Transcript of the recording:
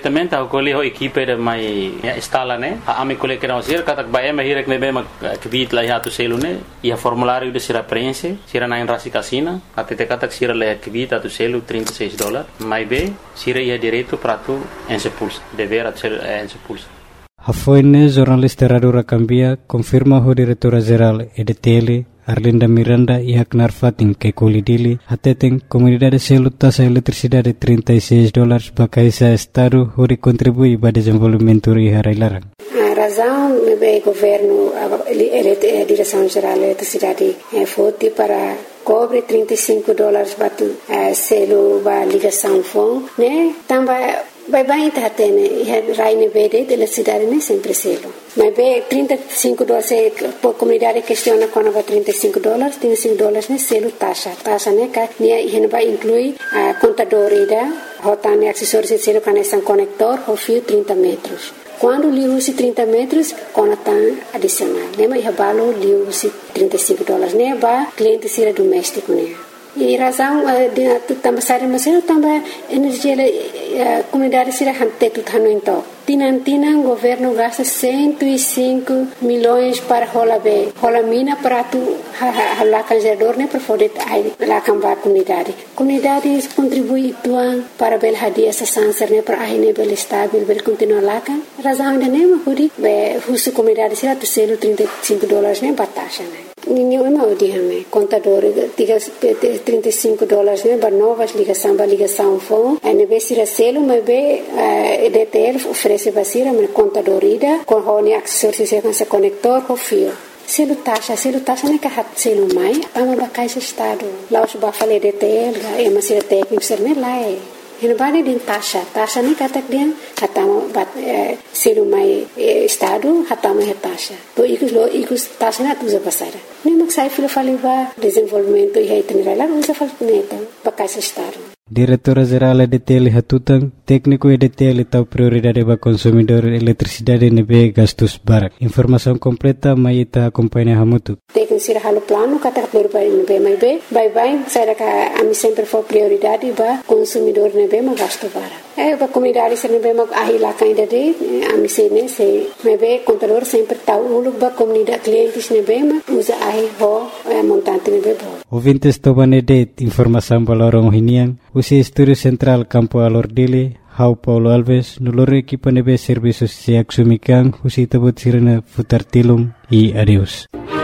Também tá colhe a equipe de mai instala né. A ami colhe que não ser katak bae ma hirek nebe ma kvit la hatu selu né. E a formulário de sira preenche, sira na enrasi casina, até katak sira le kvit atu selu $36. Mai be sira ia direito para tu ensepulsa, dever a ser ensepulsa. Hafoine jornalista Radura Cambia confirma o diretora-geral EDTL Arlinda Miranda e Aknar Fatin que colidili ateteng comunidade selu taxa eletricidade $36 para esse estado onde contribui para o desenvolvimento e harailarang. A razão do governo, a direção-geral da eletricidade foi para cobre $35 para selo para ligação phone, né? Também vai estar tendo raine BD de eletricidade nem sempre selo. Mas bem $35 por comunidade questiona quando vai $35 né selo taxa né que vai incluir a contadora rotane acessórios de selo conexão conector ou fio 30 metros. Quando lhe usa 30 metros, conta adicional. Né? Mas o valor lhe usa $35, né? Para cliente ser doméstico, né? E razão de também sair mas também energia comunidade se hante tudo no então. Tinan governo gasta 105 milhões para rola mina para tu lá canjador né para poder lá cambar comunidade contribui tuan para bel hadia essa sanser né para aí bel estável bel continuar lá kan razão de nem huri be husu comunidade se tu selo $35 né batasha né ninguém não diame contador diga $35 né para novas ligação phone e vez se selo mas be EDTL oferece basira mas contadorida com hone acessórios se conector com fio selo taxa né que hat selo mai ama bakai se estado lá os ba fale EDTL e masira técnico ser né lá Ele bane din taxa ni katak dia hatama bat selu mai estado hatama he taxa to ikus taxa na tuza pasara ni maksai filo faliba desenvolvimento e reitenerar usa falneta pakai estado. Diretora-geral EDTL Hatutang, técnico EDTL tau prioridade para consumidor eletricidade nebe gastos barak. Informação completa mai ita acompanha hamutu. Técnico sira halo plano kata prioridade nebe mai be, bye saya ka ami sempre for prioridade para consumidor nebe ma gasto barak. Ba comunidade sira nebe ma ahila kainda de ami sene se nebe contador sempre tau uluk ba comunidade clientes nebe ma usa ahi ho montante nebe bo. Ouvintes tobanede informação balorong hiniang usi Estúdio Central Campo Alordile, Hau Paulo Alves, noloro equipa nebe serviços se axumikan, usi tabut sirena futar tilum e adeus.